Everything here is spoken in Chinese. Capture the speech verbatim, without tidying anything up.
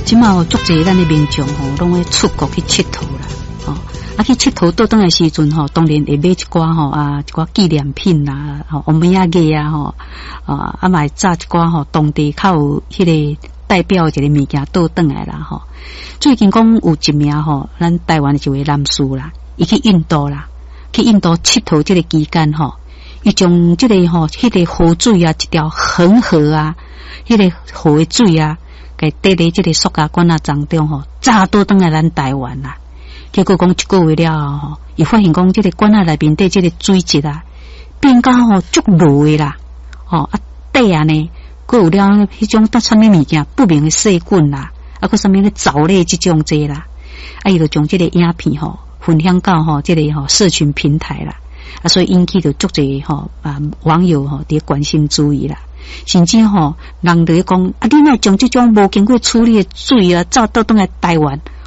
即嘛有足侪咱的民众吼，拢会出国去佚佗啦，吼、哦，啊去佚佗倒转的时阵吼，当然会买一寡吼啊，一寡纪念品啦，吼，欧米亚给啊，吼，啊，啊嘛会炸一寡吼，当地较有迄个代表一个物件倒转来啦，吼。最近讲有一名吼，咱台湾一位男士啦，伊去印度啦，去印度佚佗即个期间吼，伊将即个吼，迄、那个河水啊，一条恒河啊，迄、那个河的水啊。给滴在这个塑胶管啊当中吼，炸倒转来咱台湾啦。结果讲一个月了吼，伊发现讲这个管啊内面底这个水质啊，变到吼足落的啦，吼啊底啊呢，佮有了迄种搭什么物件不明的细菌啦，啊佮什么咧藻类这种这啦，啊伊就将这个影片吼分享到吼这个吼社群平台啦，啊所以引起就足侪吼啊网友吼伫关心注意啦。甚至吼，人就讲啊，你若将这种无经过处理的水啊，照倒转来台湾，